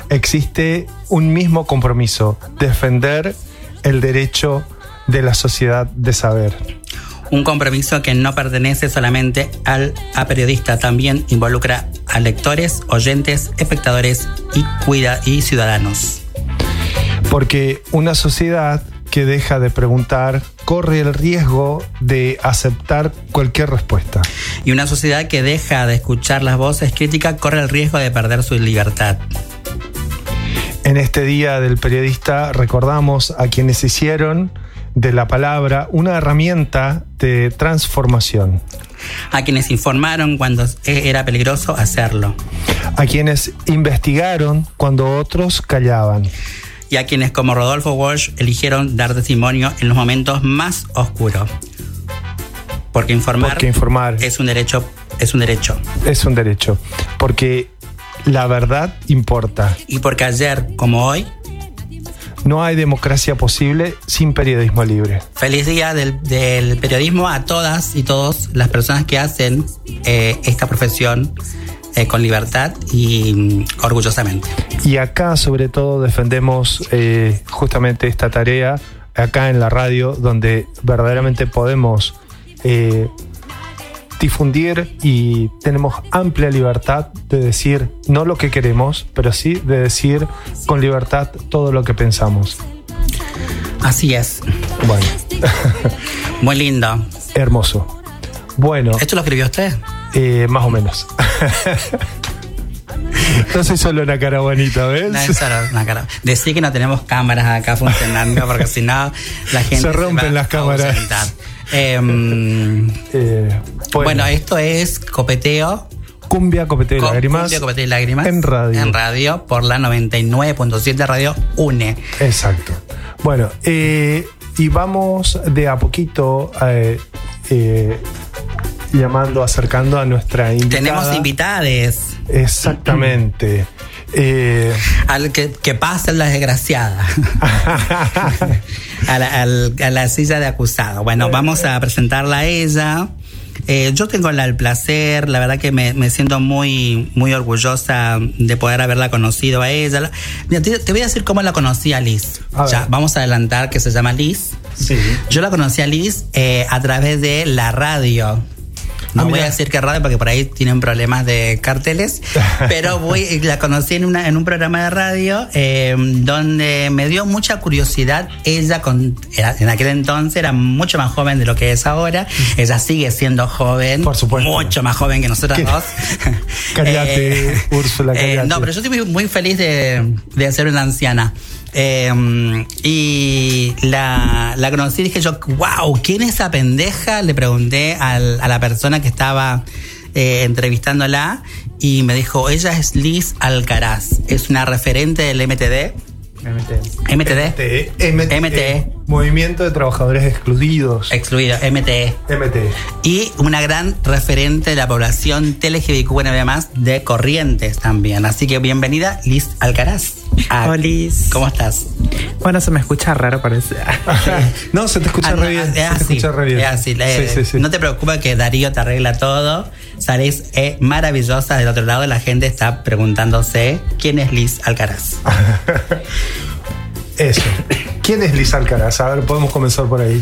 existe un mismo compromiso: defender el derecho de la sociedad de saber. Un compromiso que no pertenece solamente a periodistas, también involucra a lectores, oyentes, espectadores y ciudadanos. Porque una sociedad que deja de preguntar corre el riesgo de aceptar cualquier respuesta. Y una sociedad que deja de escuchar las voces críticas corre el riesgo de perder su libertad. En este Día del Periodista recordamos a quienes hicieron de la palabra una herramienta de transformación. A quienes informaron cuando era peligroso hacerlo. A quienes investigaron cuando otros callaban. Y a quienes, como Rodolfo Walsh, eligieron dar testimonio en los momentos más oscuros. Porque informar es un derecho. Es un derecho. Porque la verdad importa. Y porque ayer, como hoy, no hay democracia posible sin periodismo libre. Feliz día del periodismo a todas y todos las personas que hacen esta profesión con libertad y orgullosamente. Y acá sobre todo defendemos justamente esta tarea, acá en la radio, donde verdaderamente podemos difundir y tenemos amplia libertad de decir no lo que queremos, pero sí de decir con libertad todo lo que pensamos. Así es. Bueno. Muy lindo. Hermoso. Bueno. ¿Esto lo escribió usted? Más o menos. No soy solo una cara bonita, ¿ves? No es solo una cara. Decí que no tenemos cámaras acá funcionando, porque si no la gente se rompen las cámaras. Bueno, esto es Copeteo. Cumbia, Copeteo y Lágrimas. Cumbia, Copeteo y Lágrimas. En radio. En radio por la 99.7 Radio UNE. Exacto. Bueno, y vamos de a poquito llamando, acercando a nuestra invitada. Tenemos invitades. Exactamente. Al que pasa la desgraciada. a la silla de acusado. Bueno, vamos a presentarla a ella. Yo tengo el placer, la verdad que me siento muy, muy orgullosa de poder haberla conocido a ella. Mira, te voy a decir cómo la conocí a Liz. Ya, vamos a adelantar que se llama Liz. Sí. Yo la conocí a Liz a través de la radio. No voy a decir qué radio porque por ahí tienen problemas de carteles, pero la conocí en un programa de radio donde me dio mucha curiosidad. Ella en aquel entonces era mucho más joven de lo que es ahora. Ella sigue siendo joven, por supuesto, mucho más joven que nosotras dos. Cállate, Úrsula, cállate. No, pero yo estoy muy feliz de ser una anciana. Y la conocí y dije yo, wow, ¿quién es esa pendeja? Le pregunté a la persona que estaba entrevistándola y me dijo, ella es Liz Alcaraz, es una referente del MTD. MTE. Movimiento de Trabajadores Excluidos. MTE. Y una gran referente de la población LGBTQ+ de Corrientes también. Así que bienvenida, Liz Alcaraz. Liz. ¿Cómo estás? Bueno, se me escucha raro, parece. No, se te escucha re bien. Es así. Sí. No te preocupes que Darío te arregla todo. Salís maravillosa. Del otro lado la gente está preguntándose ¿quién es Liz Alcaraz? Eso. ¿Quién es Liz Alcaraz? A ver, podemos comenzar por ahí.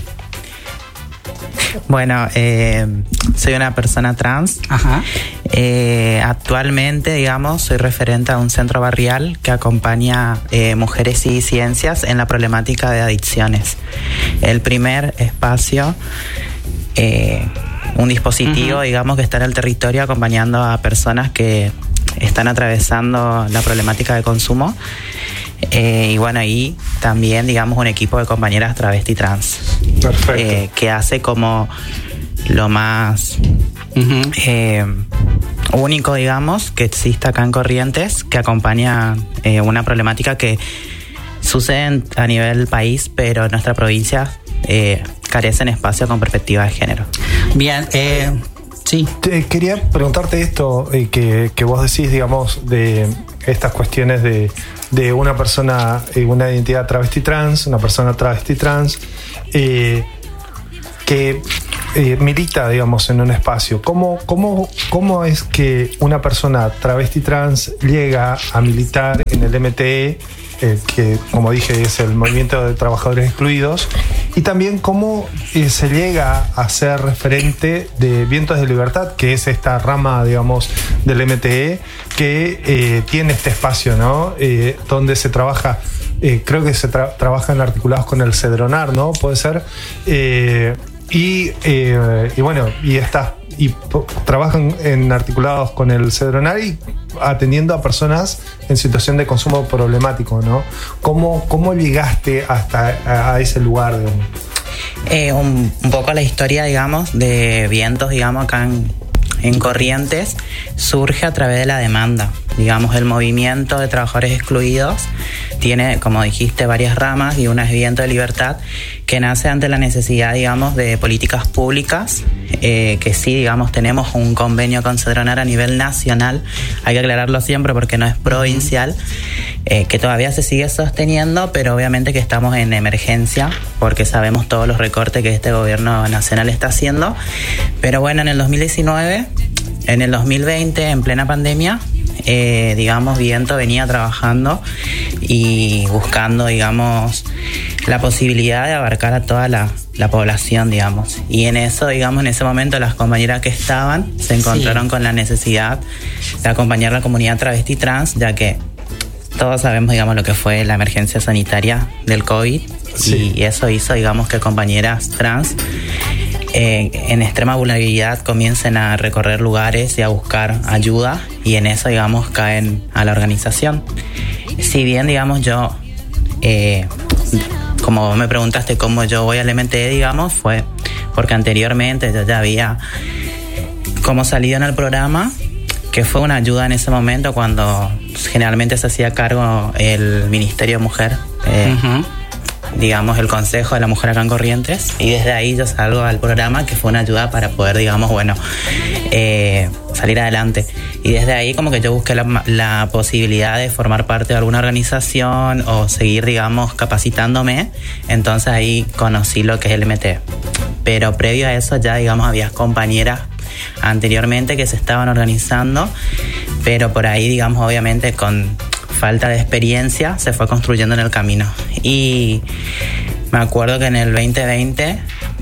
Bueno, soy una persona trans. Ajá. Actualmente, digamos, soy referente a un centro barrial que acompaña mujeres y disidencias en la problemática de adicciones. El primer espacio, un dispositivo, digamos, que está en el territorio acompañando a personas que están atravesando la problemática de consumo. Y bueno, ahí también, digamos, un equipo de compañeras travesti trans. Perfecto. Que hace como lo más único, digamos, que existe acá en Corrientes, que acompaña una problemática que sucede a nivel país, pero en nuestra provincia carecen espacio con perspectiva de género. Bien, sí. Quería preguntarte esto que vos decís, digamos, de estas cuestiones de una persona, una identidad travesti trans, una persona travesti trans, que milita, digamos, en un espacio. ¿Cómo es que una persona travesti trans llega a militar en el MTE, que, como dije, es el Movimiento de Trabajadores Excluidos? Y también cómo se llega a ser referente de Vientos de Libertad, que es esta rama, digamos, del MTE, que tiene este espacio, ¿no? Donde se trabaja, creo que se trabajan articulados con el Cedronar, ¿no? Puede ser. Y bueno, trabajan en articulados con el Cedronar y atendiendo a personas en situación de consumo problemático, ¿no? ¿Cómo llegaste hasta a ese lugar? Un poco la historia, digamos, de Vientos, digamos, acá en Corrientes, surge a través de la demanda. Digamos, el movimiento de trabajadores excluidos tiene, como dijiste, varias ramas, y una es Viento de Libertad, que nace ante la necesidad, digamos, de políticas públicas, que sí, digamos, tenemos un convenio con Cedronar a nivel nacional, hay que aclararlo siempre porque no es provincial, que todavía se sigue sosteniendo, pero obviamente que estamos en emergencia porque sabemos todos los recortes que este gobierno nacional está haciendo. Pero bueno, en el 2019, en el 2020, en plena pandemia, digamos, Viento venía trabajando y buscando, digamos, la posibilidad de abarcar a toda la población, digamos. Y en eso, digamos, en ese momento las compañeras que estaban se encontraron con la necesidad de acompañar a la comunidad travesti trans, ya que todos sabemos, digamos, lo que fue la emergencia sanitaria del COVID. Sí. Y eso hizo, digamos, que compañeras trans en extrema vulnerabilidad comiencen a recorrer lugares y a buscar ayuda, y en eso, digamos, caen a la organización. Si bien, digamos, yo, como me preguntaste cómo yo voy al MTE, digamos, fue porque anteriormente yo ya había como salido en el programa, que fue una ayuda en ese momento cuando generalmente se hacía cargo el Ministerio de Mujer, digamos, el Consejo de la Mujer acá en Corrientes, y desde ahí yo salgo al programa, que fue una ayuda para poder, digamos, bueno, salir adelante. Y desde ahí como que yo busqué la posibilidad de formar parte de alguna organización o seguir, digamos, capacitándome. Entonces ahí conocí lo que es el MTE. Pero previo a eso ya, digamos, había compañeras anteriormente que se estaban organizando, pero por ahí, digamos, obviamente con falta de experiencia se fue construyendo en el camino. Y me acuerdo que en el 2020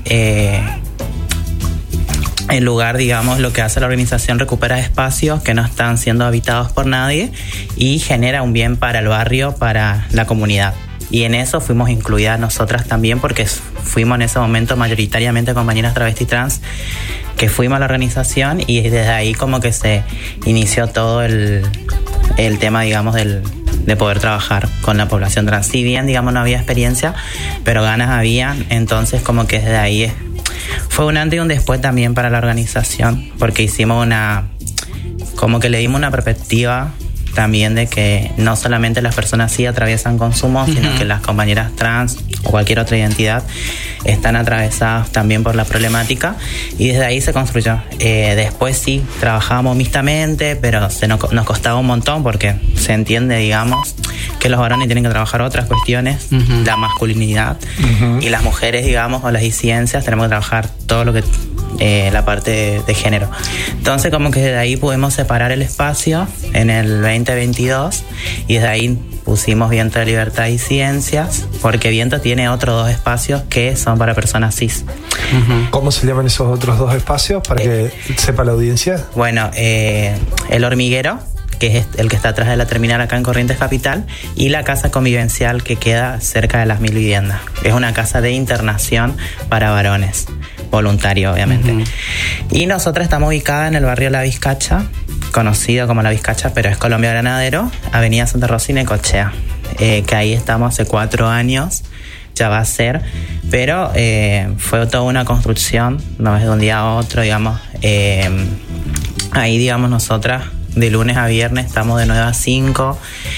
en lugar, digamos, lo que hace la organización, recupera espacios que no están siendo habitados por nadie y genera un bien para el barrio, para la comunidad. Y en eso fuimos incluidas nosotras también, porque fuimos en ese momento mayoritariamente compañeras travesti trans que fuimos a la organización, y desde ahí como que se inició todo el tema, digamos, de poder trabajar con la población trans. Si bien, digamos, no había experiencia, pero ganas habían, entonces como que desde ahí fue un antes y un después también para la organización, porque hicimos como que le dimos una perspectiva también de que no solamente las personas sí atraviesan consumo, sino que las compañeras trans o cualquier otra identidad están atravesadas también por la problemática, y desde ahí se construyó. Después sí, trabajábamos mixtamente, pero nos costaba un montón porque se entiende, digamos, que los varones tienen que trabajar otras cuestiones, la masculinidad, y las mujeres, digamos, o las disidencias tenemos que trabajar todo lo que la parte de género. Entonces como que desde ahí pudimos separar el espacio en el 2022, y desde ahí pusimos Viento de Libertad y Ciencias, porque Viento tiene otros 2 espacios que son para personas cis. ¿Cómo se llaman esos otros 2 espacios para que sepa la audiencia? Bueno, el Hormiguero, que es el que está atrás de la terminal acá en Corrientes Capital, y la casa convivencial que queda cerca de las 1000 viviendas. Es una casa de internación para varones, voluntario obviamente. Y nosotros estamos ubicadas en el barrio La Vizcacha, conocido como La Vizcacha, pero es Colombia Granadero, Avenida Santa Rosa y Necochea, que ahí estamos hace 4 años, ya va a ser, pero fue toda una construcción, no es de un día a otro, digamos. Ahí, digamos, nosotras de lunes a viernes estamos de 9 a 5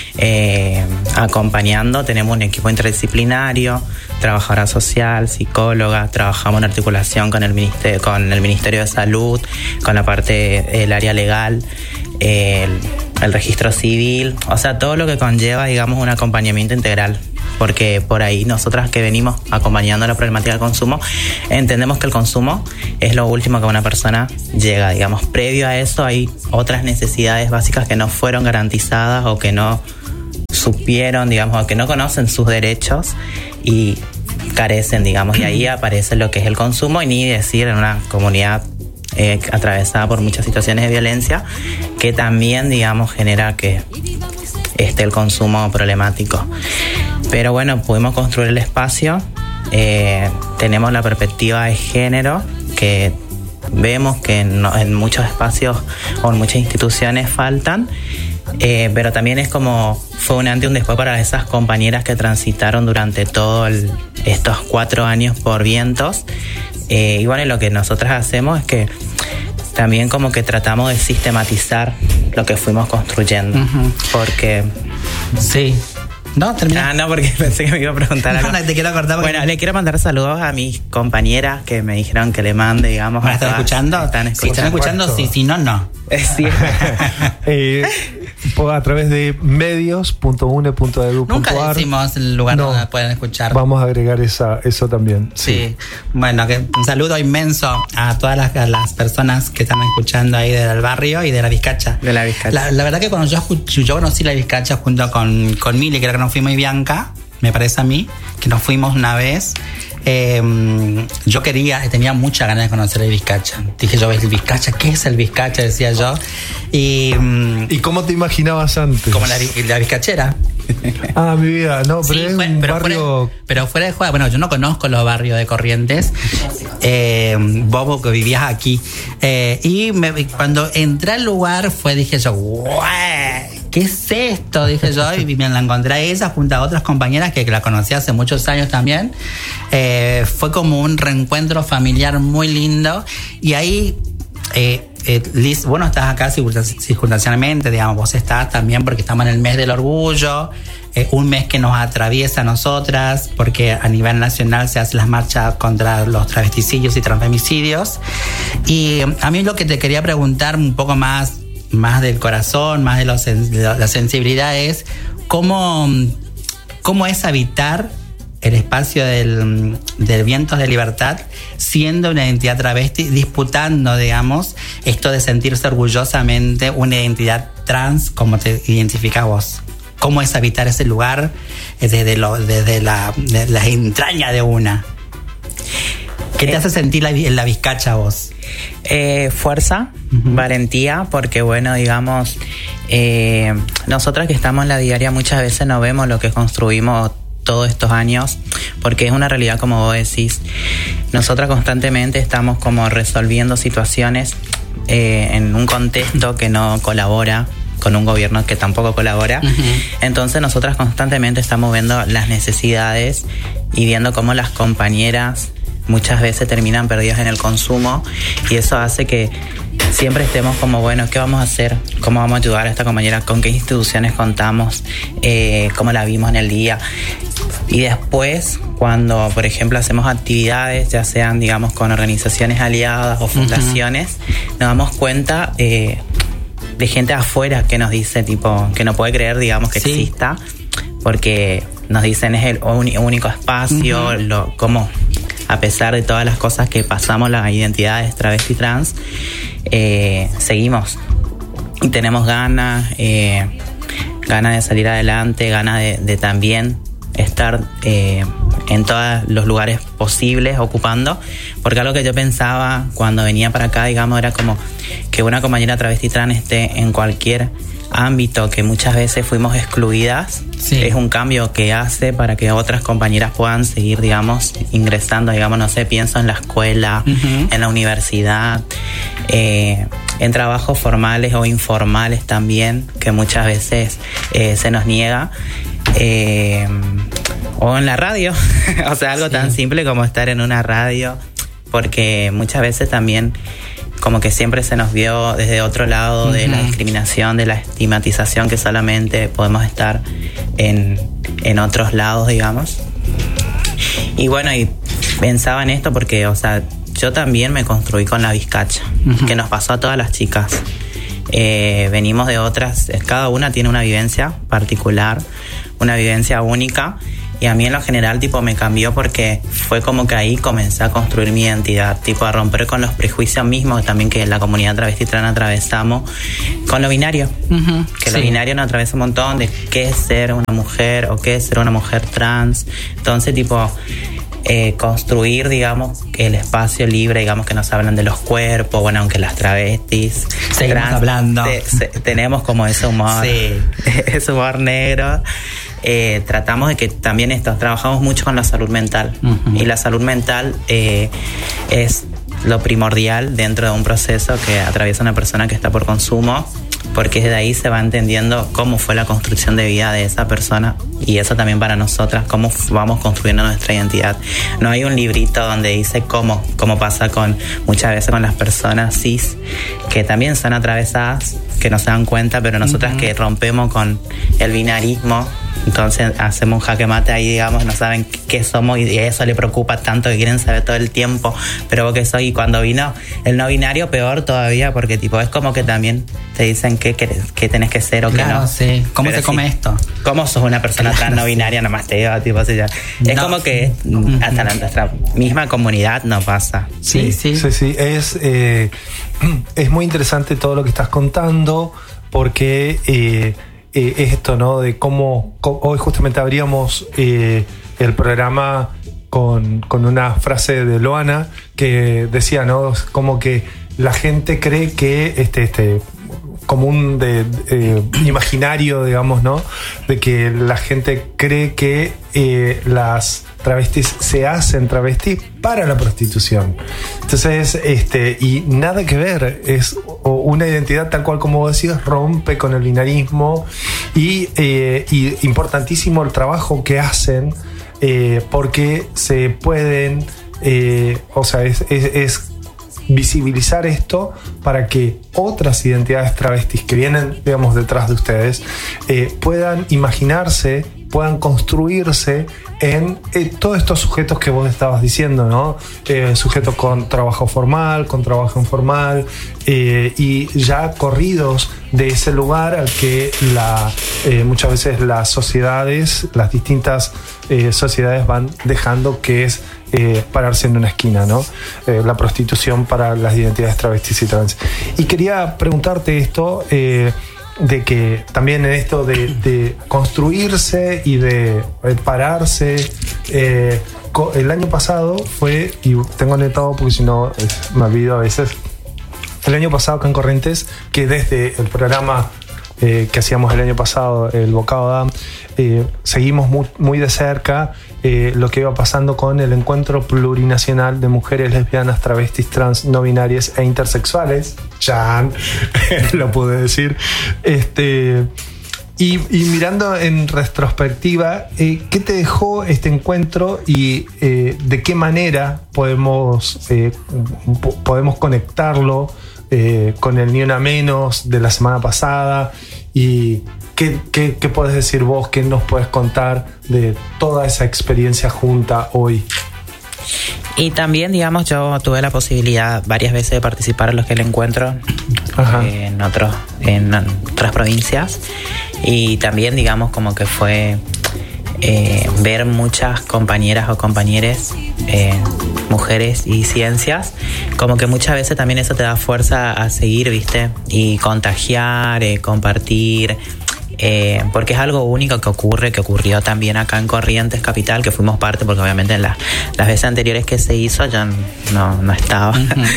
acompañando. Tenemos un equipo interdisciplinario, trabajadora social, psicóloga, trabajamos en articulación con el Ministerio de Salud, con la parte del área legal, el registro civil, o sea, todo lo que conlleva, digamos, un acompañamiento integral porque por ahí nosotras que venimos acompañando la problemática del consumo, entendemos que el consumo es lo último que una persona llega, digamos. Previo a eso hay otras necesidades básicas que no fueron garantizadas o que no supieron, digamos, o que no conocen sus derechos y carecen, digamos, y ahí aparece lo que es el consumo, y ni decir en una comunidad atravesada por muchas situaciones de violencia, que también, digamos, genera que esté el consumo problemático. Pero bueno, pudimos construir el espacio, tenemos la perspectiva de género, que vemos que en muchos espacios o en muchas instituciones faltan, pero también es como fue un antes y un después para esas compañeras que transitaron durante todos estos 4 años por vientos. Y bueno, lo que nosotras hacemos es que también como que tratamos de sistematizar lo que fuimos construyendo. Porque... Sí. No, termina. No, porque pensé que me iba a preguntar algo. No, te quiero cortar. Bueno, le quiero mandar saludos a mis compañeras que me dijeron que le mande, digamos. ¿Están escuchando? Si están escuchando, si no, no. Sí. A través de medios.une.edu.ar. Nunca decimos el lugar donde pueden escuchar. Vamos a agregar eso también. Sí. Bueno, un saludo inmenso a todas las personas que están escuchando ahí del barrio y de la Vizcacha. De la Vizcacha. La verdad que cuando yo conocí la Vizcacha junto con Mili, creo que nos fuimos, y Bianca, me parece a mí, que nos fuimos una vez. Yo tenía mucha ganas de conocer el Vizcacha. Dije yo, ¿el Vizcacha? ¿Qué es el Vizcacha? Decía yo. ¿Y cómo te imaginabas antes? Como la vizcachera. Mi vida, no, pero sí, es un barrio... Pero fuera de juego, bueno, yo no conozco los barrios de Corrientes. Vos que vivías aquí. Y cuando entré al lugar dije yo, ¿qué es esto? Dije yo, y me la encontré a ella junto a otras compañeras que la conocí hace muchos años también. Fue como un reencuentro familiar muy lindo. Y ahí... Liz, vos no estás acá circunstancialmente, digamos, vos estás también porque estamos en el mes del orgullo, un mes que nos atraviesa a nosotras, porque a nivel nacional se hacen las marchas contra los travesticidios y transfemicidios. Y a mí lo que te quería preguntar un poco más del corazón, más de la sensibilidad, es cómo es habitar el espacio del Vientos de Libertad siendo una identidad travesti, disputando, digamos, esto de sentirse orgullosamente una identidad trans, como te identificas vos. ¿Cómo es habitar ese lugar desde las entrañas de una? ¿Qué te hace sentir la Vizcacha vos? Fuerza, valentía, porque bueno, digamos, nosotras que estamos en la diaria muchas veces no vemos lo que construimos todos estos años, porque es una realidad, como vos decís. Nosotras constantemente estamos como resolviendo situaciones en un contexto que no colabora con un gobierno que tampoco colabora. Entonces nosotras constantemente estamos viendo las necesidades y viendo cómo las compañeras muchas veces terminan perdidas en el consumo, y eso hace que siempre estemos como, bueno, ¿qué vamos a hacer? ¿Cómo vamos a ayudar a esta compañera? ¿Con qué instituciones contamos? ¿Cómo la vimos en el día? Y después, cuando, por ejemplo, hacemos actividades, ya sean, digamos, con organizaciones aliadas o fundaciones, nos damos cuenta de gente afuera que nos dice, tipo, que no puede creer, digamos, que exista, porque nos dicen es el único espacio, como a pesar de todas las cosas que pasamos, las identidades travesti trans, seguimos y tenemos ganas de salir adelante, ganas de también estar en todos los lugares posibles ocupando, porque algo que yo pensaba cuando venía para acá, digamos, era como que una compañera travesti trans esté en cualquier ámbito que muchas veces fuimos excluidas. Es un cambio que hace para que otras compañeras puedan seguir, digamos, ingresando, digamos, no sé, pienso en la escuela, en la universidad, en trabajos formales o informales también, que muchas veces se nos niega, o en la radio, o sea, algo tan simple como estar en una radio, porque muchas veces también como que siempre se nos vio desde otro lado de la discriminación, de la estigmatización, que solamente podemos estar en otros lados, digamos. Y bueno, y pensaba en esto porque, o sea, yo también me construí con la Vizcacha, que nos pasó a todas las chicas. Venimos de otras, cada una tiene una vivencia particular, una vivencia única, Y a mí en lo general, tipo, me cambió porque fue como que ahí comencé a construir mi identidad, tipo, a romper con los prejuicios mismos también que la comunidad travesti trans atravesamos, con lo binario. Que lo binario nos atraviesa un montón de qué es ser una mujer o qué es ser una mujer trans. Entonces, tipo, construir, digamos, el espacio libre, digamos, que nos hablan de los cuerpos, bueno, aunque las travestis seguimos trans, hablando. Tenemos como ese humor, ese humor negro. Tratamos de que también trabajamos mucho con la salud mental. Y la salud mental es lo primordial dentro de un proceso que atraviesa una persona que está por consumo, porque desde ahí se va entendiendo cómo fue la construcción de vida de esa persona, y eso también para nosotras, cómo vamos construyendo nuestra identidad. No hay un librito donde dice cómo pasa muchas veces con las personas cis, que también son atravesadas, que no se dan cuenta, pero nosotras que rompemos con el binarismo, entonces hacemos un jaque mate ahí, digamos, no saben qué somos, y eso le preocupa tanto que quieren saber todo el tiempo, pero vos qué soy. Y cuando vino el no binario, peor todavía, porque tipo es como que también te dicen qué tenés que ser o qué no. Sí. ¿Cómo se come esto? ¿Cómo sos una persona trans no binaria? Nomás te digo, tipo así ya. Es como que hasta nuestra misma comunidad no pasa. Sí. Es muy interesante todo lo que estás contando, porque esto, ¿no? De cómo hoy justamente abríamos el programa con una frase de Loana que decía, ¿no? Como que la gente cree que como un imaginario, digamos, ¿no? De que la gente cree que las travestis se hacen travestis para la prostitución. Entonces, y nada que ver, es una identidad tal cual como vos decías, rompe con el binarismo, y importantísimo el trabajo que hacen, porque se pueden, es visibilizar esto para que otras identidades travestis que vienen, digamos, detrás de ustedes puedan imaginarse, puedan construirse en todos estos sujetos que vos estabas diciendo, ¿no? Sujetos con trabajo formal, con trabajo informal, y ya corridos de ese lugar al que muchas veces las sociedades, las distintas sociedades van dejando, que es pararse en una esquina, ¿no? La prostitución para las identidades travestis y trans. Y quería preguntarte esto, de que también en esto de construirse y de pararse, el año pasado fue, y tengo anotado porque si no me olvido a veces, el año pasado acá en Corrientes, que desde el programa que hacíamos el año pasado, el Bocado Dam, seguimos muy de cerca lo que iba pasando con el Encuentro Plurinacional de Mujeres Lesbianas, Travestis, Trans, No Binarias e Intersexuales. Ya lo pude decir. Y mirando en retrospectiva, ¿qué te dejó este encuentro y de qué manera podemos conectarlo con el Ni Una Menos de la semana pasada? ¿Y qué puedes decir vos? ¿Qué nos puedes contar de toda esa experiencia junta hoy? Y también, digamos, yo tuve la posibilidad varias veces de participar en lo que es el encuentro en otras provincias, y también, digamos, como que fue ver muchas compañeras o compañeros, mujeres y ciencias, como que muchas veces también eso te da fuerza a seguir, ¿viste? Y contagiar, compartir, porque es algo único que ocurrió también acá en Corrientes Capital, que fuimos parte, porque obviamente en las veces anteriores que se hizo yo no estaba.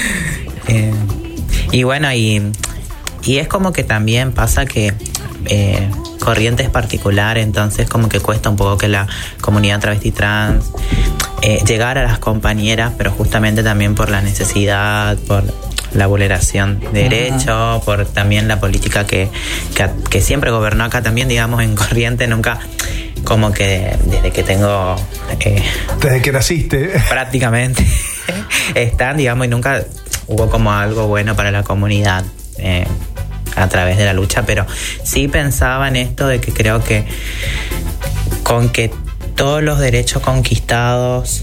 Y bueno, y es como que también pasa que Corrientes es particular, entonces como que cuesta un poco que la comunidad travesti trans llegar a las compañeras, pero justamente también por la necesidad, por la vulneración de derechos, por también la política que siempre gobernó acá también, digamos, en Corrientes. Nunca, como que desde que tengo desde que naciste prácticamente están, digamos, y nunca hubo como algo bueno para la comunidad a través de la lucha, pero sí pensaba en esto de que creo que con que todos los derechos conquistados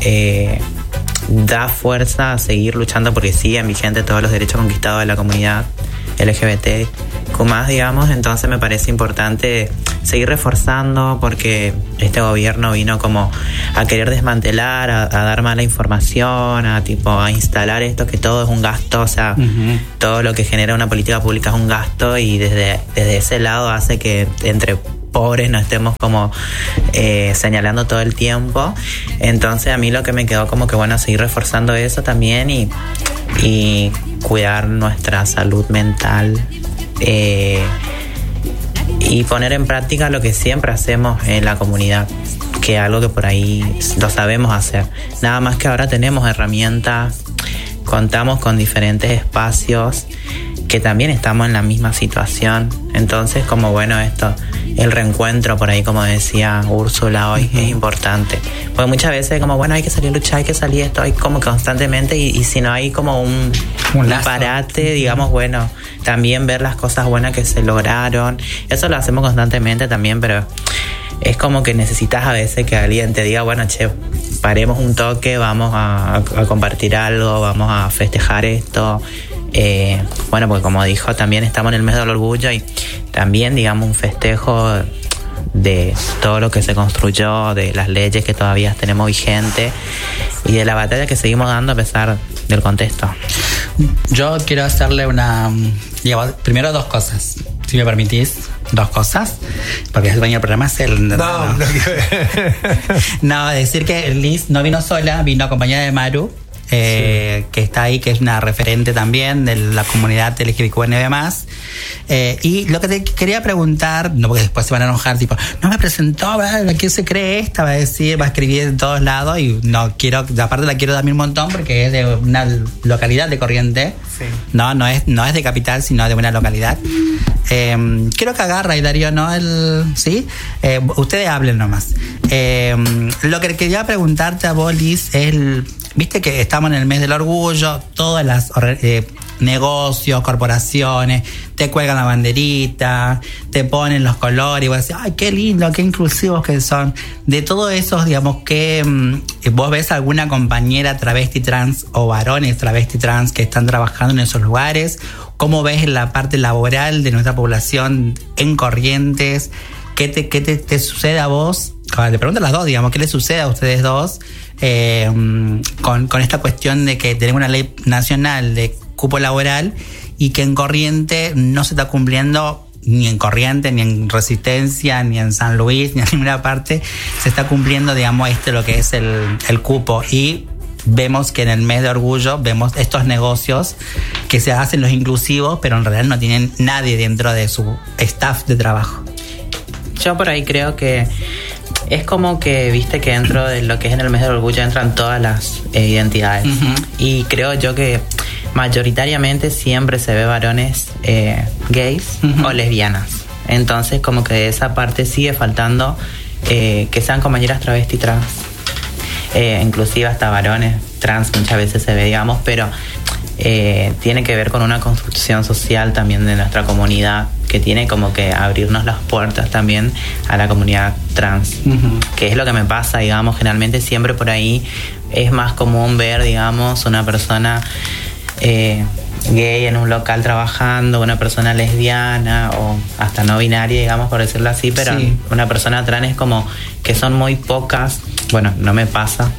da fuerza a seguir luchando, porque siguen vigentes todos los derechos conquistados de la comunidad LGBT, digamos. Entonces me parece importante seguir reforzando, porque este gobierno vino como a querer desmantelar, a dar mala información, a instalar esto, que todo es un gasto, o sea, todo lo que genera una política pública es un gasto, y desde ese lado hace que entre pobres nos estemos como señalando todo el tiempo. Entonces a mí lo que me quedó como que seguir reforzando eso también, y cuidar nuestra salud mental, y poner en práctica lo que siempre hacemos en la comunidad, que es algo que por ahí lo sabemos hacer. Nada más que ahora tenemos herramientas, contamos con diferentes espacios que también estamos en la misma situación. Entonces, el reencuentro por ahí, como decía Úrsula hoy, es importante. Porque muchas veces hay que salir a luchar, hay que salir esto, hay como constantemente, y si no hay como un parate, digamos, también ver las cosas buenas que se lograron. Eso lo hacemos constantemente también, pero es como que necesitas a veces que alguien te diga, paremos un toque, vamos a compartir algo, vamos a festejar esto. Porque como dijo, también estamos en el mes del orgullo, y también, digamos, un festejo de todo lo que se construyó, de las leyes que todavía tenemos vigentes, y de la batalla que seguimos dando a pesar del contexto. Yo quiero hacerle primero 2 cosas, si me permitís. 2 cosas, porque el dueño del programa es el... No, decir que Liz no vino sola, vino acompañada de Maru, que está ahí, que es una referente también de la comunidad LGBTQ+. Y lo que te quería preguntar, no, porque después se van a enojar, tipo, no me presentó, ¿verdad? ¿Quién se cree esta? Va a decir, va a escribir en todos lados, y no quiero, aparte la quiero también un montón porque es de una localidad de Corrientes. Sí. No es de capital, sino de una localidad. Quiero que agarra, y Darío, ¿no? ¿Sí? Ustedes hablen nomás. Lo que quería preguntarte a vos, Liz, es viste que estamos en el mes del orgullo, todas las negocios, corporaciones, te cuelgan la banderita, te ponen los colores, y vos decís, ay, qué lindo, qué inclusivos que son. De todo eso, digamos, que vos ves alguna compañera travesti trans o varones travesti trans que están trabajando en esos lugares. ¿Cómo ves la parte laboral de nuestra población en Corrientes? ¿Qué te sucede a vos? Le pregunto a las dos, digamos, ¿qué les sucede a ustedes dos con esta cuestión de que tenemos una ley nacional de cupo laboral y que en Corrientes no se está cumpliendo, ni en Corrientes, ni en Resistencia, ni en San Luis, ni en ninguna parte se está cumpliendo, digamos, lo que es el cupo? Y vemos que en el mes de orgullo vemos estos negocios que se hacen los inclusivos, pero en realidad no tienen nadie dentro de su staff de trabajo. Yo por ahí creo que es como que, viste, que dentro de lo que es en el mes del orgullo entran todas las identidades. Y creo yo que mayoritariamente siempre se ve varones gays o lesbianas. Entonces como que esa parte sigue faltando, que sean compañeras travesti trans. Inclusive hasta varones trans muchas veces se ve, digamos, pero tiene que ver con una construcción social también de nuestra comunidad, que tiene como que abrirnos las puertas también a la comunidad trans, que es lo que me pasa, digamos, generalmente siempre por ahí es más común ver, digamos, una persona gay en un local trabajando, una persona lesbiana o hasta no binaria, digamos, por decirlo así, pero una persona trans es como que son muy pocas. Bueno, no me pasa,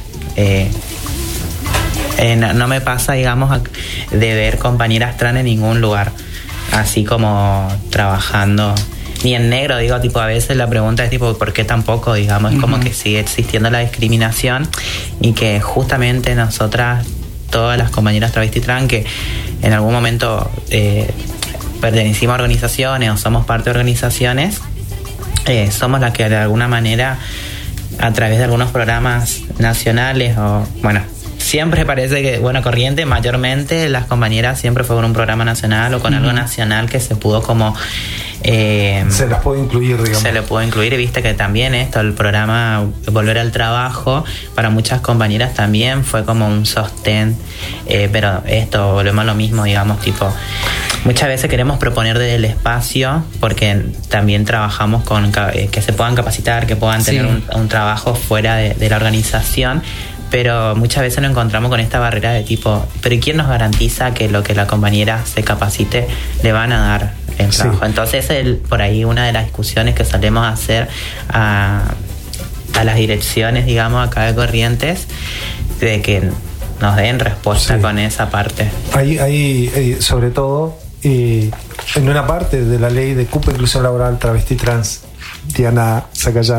no me pasa, digamos, de ver compañeras trans en ningún lugar, así como trabajando, ni en negro, digo, tipo, a veces la pregunta es tipo, ¿por qué tampoco? Digamos, es como que sigue existiendo la discriminación, y que justamente nosotras, todas las compañeras travesti trans que en algún momento pertenecimos a organizaciones o somos parte de organizaciones, somos las que de alguna manera, a través de algunos programas nacionales, o bueno, siempre parece que, bueno, Corrientes mayormente las compañeras siempre fue con un programa nacional o con algo nacional que se pudo como se las puede incluir, digamos. Se le puede incluir, y viste que también el programa Volver al Trabajo para muchas compañeras también fue como un sostén, pero volvemos a lo mismo, digamos, tipo, muchas veces queremos proponer desde el espacio, porque también trabajamos con que se puedan capacitar, que puedan tener un trabajo fuera de la organización, pero muchas veces nos encontramos con esta barrera de tipo, pero ¿quién nos garantiza que lo que la compañera se capacite le van a dar el trabajo? Sí. Entonces, por ahí una de las discusiones que solemos hacer a las direcciones, digamos, acá de Corrientes, de que nos den respuesta con esa parte. Hay sobre todo, en una parte de la ley de cupo, inclusión laboral, travesti trans, Diana Zacayán